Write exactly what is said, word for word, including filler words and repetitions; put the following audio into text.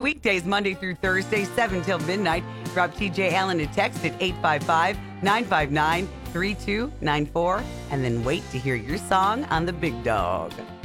weekdays, Monday through Thursday, seven till midnight. Drop T J Allen a text at eight five five, nine five nine, three two nine four and then wait to hear your song on the Big Dog.